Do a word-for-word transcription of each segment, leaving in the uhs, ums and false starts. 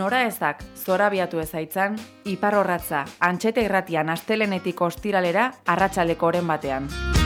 nora ezak zorabiatu ezaitzan, iparrorratza, antxete irratian astelenetik ostiralera arratsaldeko oren batean.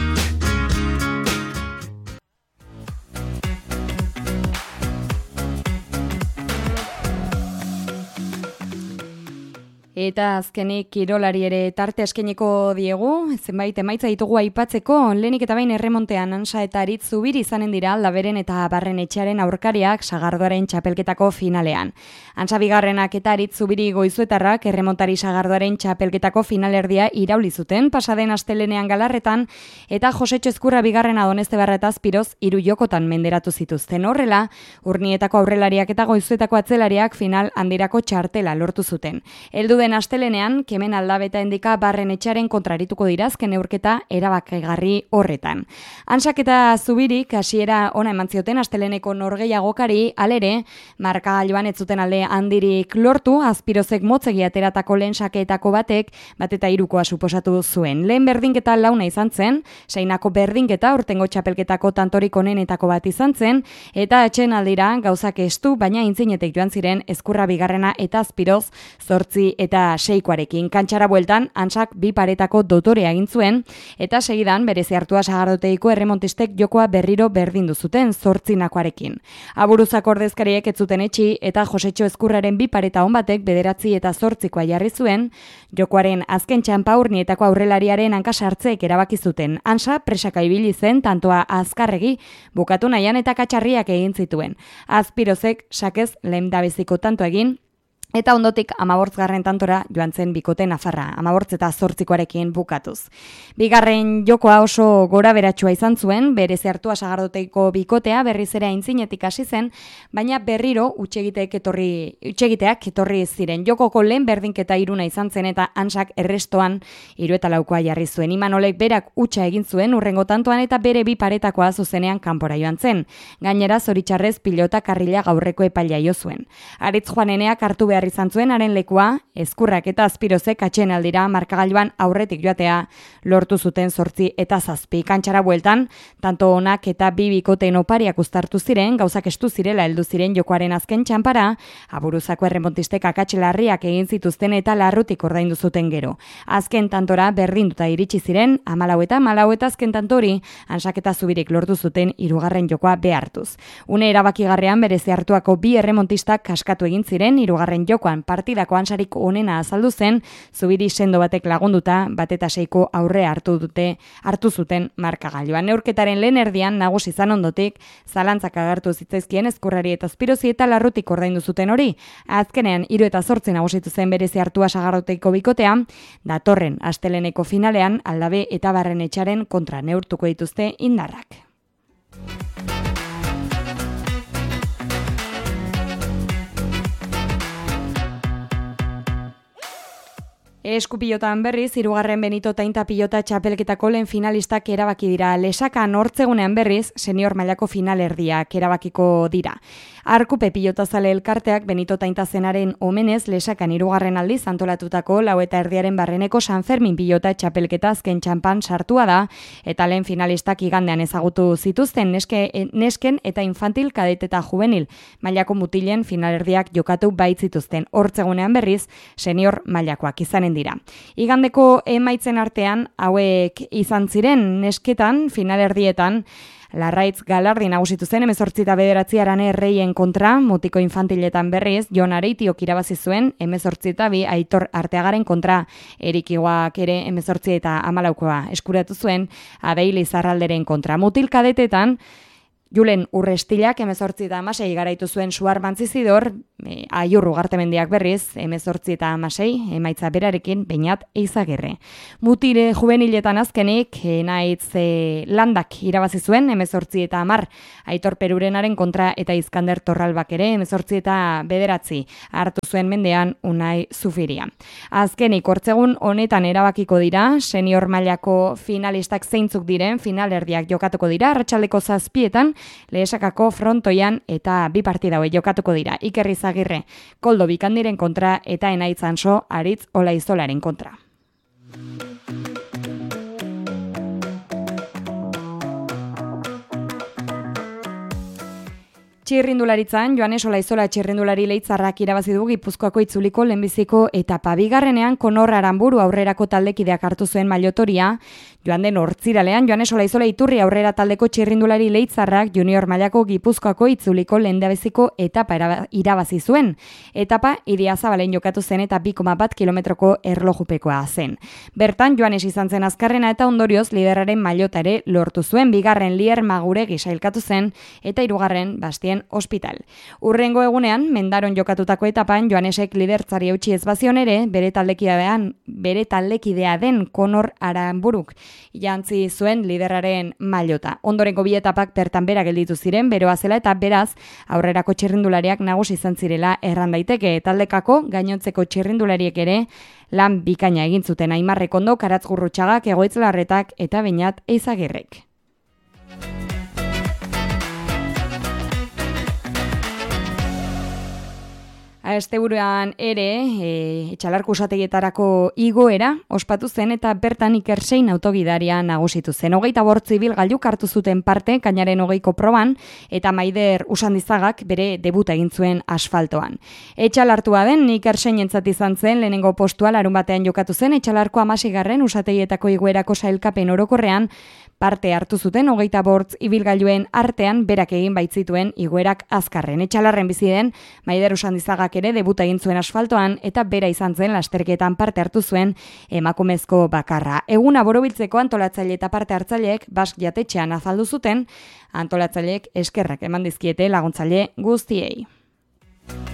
Eta azkenik kirolari ere tarte eskeniko diegu, zenbait emaitza ditugu aipatzeko, lehenik eta bain erremontean Antza eta Aritz Zubiri izanen dira Aldaberen eta Barrenetxearen aurkariak Sagardoaren txapelketako finalean. Antza bigarrenak eta Aritz Zubiri goizuetarrak erremontari Sagardoaren txapelketako finalerdia irauli zuten pasaden astelenean Galarretan, eta Josetxo Ezkurra bigarrena Doneztebarra eta Azpiroz hiru jokotan menderatu zituzten. Horrela, Urnietako aurrelariak eta goizuetako atzelariak final handirako txartela lortu zuten. Heldu den astelenean, Kemen Aldabeta endika Barrenetxearen kontrarituko dira azken neurketa erabakigarri horretan. Antsak eta Zubirik hasiera ona eman zioten asteleneko norgehiagokari, halere, markagailuan ez zuten alde handirik lortu, Azpirozek motzegi ateratako lehen sakeetako batek, bat eta hirukoa suposatu zuen. Lehen berdinketa launa izan zen, seinako berdinketa urtengo txapelketako tantorik onenetako bat izan zen, eta etxen aldira gauzak estu, baina intzinetek joan ziren Ezkurra bigarrena eta Azpiroz zortzi eta seikoarekin. Kantxara bueltan, Antsak bi paretako dotorea egin zuen, eta segidan berezi hartua Sagardoteiko erremontistek jokoa berriro berdindu zuten zortzinakoarekin. Aburuzako ordezkariek ez zuten etxi, eta Josetxo Ezkurraren bi pareta on batek bederatzi eta zortzikoa jarri zuen, jokoaren azken txanpa Urnietako aurrelariaren hankasartzeek erabaki zuten. Antsa presaka ibili zen tantoa azkarregi bukatu nahian eta katxarriak egin zituen. Azpirozek sakez lehendabiziko tanto egin, eta ondotik amabortzgarren tantora joan zen bikote nafarra, amabortz eta zortzikoarekin bukatuz. Bigarren jokoa oso gora beratxua izan zuen, berezi hartua Sagardoteiko bikotea berriz ere aintzinetik hasi zen, baina berriro utxegiteak etorri, utxegiteak etorri ziren. Jokoko lehen berdinketa iruna izan zen eta Antsak errestoan hiru eta laukoa jarri zuen. Imanolek berak utxa egin zuen urrengo tantoan eta bere bi paretakoa zuzenean kanpora joan zen. Gainera, zoritxarrez pilota karrila gaurreko epaila jo zuen. Aritz Juaneneak hartu behar izan zuen haren lekua, Ezkurrak eta Azpirozek atxen aldira markagailuan aurretik joatea lortu zuten zortzi eta zazpi. Kantxara bueltan, tanto onak eta bi bikoteen opariak uztartu ziren, gauzak estu zirela heldu ziren jokoaren azken txanpara, Aburuzako erremontistek akatxe larriak egin zituzten eta larrutik ordaindu zuten gero. Azken tantora berdinduta iritsi ziren, hamalau eta hamalau eta azken tantori, Antsak eta Zubirik lortu zuten hirugarren jokoa behartuz. Une erabakigarrean berezi hartuako bi erremontistak kaskatu egin ziren hirugarren jokoan partidako Antsarik onena azaldu zen, Zubiri sendo batek lagunduta, bat eta seiko aurre hartu dute, hartu zuten markagailuan. Neurketaren lehen erdian nagusi izan ondotik, zalantzak agertu zitzaizkien Ezkurrari eta Azpirozi eta larrutik ordaindu zuten hori. Azkenean hiru eta zortzi nagusitu zen berezi hartua Sagardoteiko bikotea, datorren asteleneko finalean Aldabe eta Barrenetxearen kontra neurtuko dituzte indarrak. Eskupilotan berriz, hirugarren Benito Tainta pilota txapelketako lehen finalistak erabaki dira. Lesakan hortzegunean berriz, senior mailako finalerdiak erabakiko dira. Arkupe pilotazale elkarteak Benito Tainta zenaren omenez Lesakan hirugarren aldiz antolatutako lau eta erdiaren barreneko San Fermin pilota txapelketa azken txanpan sartua da, eta lehen finalistak igandean ezagutu zituzten neske, nesken eta infantil, kadet eta juvenil mailako mutilen finalerdiak jokatu baitzituzten. Hortzegunean berriz, senior mailakoak izanen dira. Igandeko emaitzen artean hauek izan ziren nesketan finalerdietan Larraitz Galardi nagusitu zen hemezortzi eta bederatzi Arane Erreien kontra, mutiko infantiletan berriz Jon Areitiok irabazi zuen hemezortzi eta bi Aitor Arteagaren kontra, Erikiguak ere hemezortzi eta hamalaukoa eskuratu zuen Abeil Izarralderen kontra. Mutil kadetetan Julen Urrestilak hemezortzi eta hamasei garaitu zuen Suar Bantzizidor, e, Aiur Ugartemendiak berriz, hemezortzi eta hamasei, emaitza berarekin, Beñat Eizagirre. Mutile juveniletan azkenik, e, naitz e, landak irabazi zuen, hemezortzi eta hamar, Aitor Perurenaren kontra eta Izkander Torralbak ere, hemezortzi eta bederatzi, hartu zuen mendean Unai Zufiria. Azkenik, hortzegun honetan erabakiko dira, senior mailako finalistak zeintzuk diren, finalerdiak jokatuko dira, arratsaldeko zazpietan, Lehesakako frontoian eta bi partida hauek jokatuko dira. Iker Izagirre, Koldo Bikandiren kontra eta Enaitz Anso, Aritz Olaizolaren kontra. Txirrindularitzan, Joanes Olaizola txirrindulari leitzarrak irabazi du Gipuzkoako itzuliko lehenbiziko etapa. Bigarrenean Konor Aranburu aurrerako taldekideak hartu zuen mailotoria. Joan den hortziralean, Joanes Olaizola Iturri aurrera taldeko txirrindulari leitzarrak junior mailako Gipuzkoako itzuliko lehendabiziko etapa irabazi zuen. Etapa Idia Zabalen jokatu zen eta bi koma bat kilometroko erlojupekoa zen. Bertan, Joanes izan zen azkarrena eta ondorioz liderraren mailota ere lortu zuen. Bigarren Lier Maguregi sailkatu zen eta hirugarren Bastien Hospital. Urrengo egunean, Mendaron jokatutako etapan, Joanesek lidertzari eutsi ez bazion ere, bere taldekidean, bere taldekidea den Konor Aranburuk jantzi zuen liderraren mailota. Ondorengo bi etapak bertan bera gelditu ziren, beroa zela eta beraz, aurrerako txirrindulariak nagusi izan zirela erran daiteke. Taldekako gainontzeko txirrindulariek ere lan bikaina egin zuten. Aimarrek Ondo, Karatzgurrutxagak, Egoitzlarretak eta Beñat Eizagirrek. Asteburuan ere, e, etxalarku usategietarako igoera ospatu zen eta bertan Ikersein autogidaria nagusitu zen. Hogeita bortzi ibilgailuk hartu zuten parte kainaren hogeiko proban eta Maider Usandizagak bere debuta egin zuen asfaltoan. Etxalartua den Ikersein entzat izan zen lehenengo postua larun batean jokatu zen etxalarko hamaseigarren usategietako igoerako sailkapen orokorrean parte hartu zuten hogeita bortz ibilgailuen artean berak egin baitzituen igoerak azkarren. Etxalarren bizi den Maider Usandizagak ere debuta egin zuen asfaltoan eta bera izan zen lasterketan parte hartu zuen emakumezko bakarra. Eguna borobiltzeko antolatzaile eta parte hartzaileek Bask jatetxean azaldu zuten, antolatzaileek eskerrak eman dizkiete laguntzaile guztiei.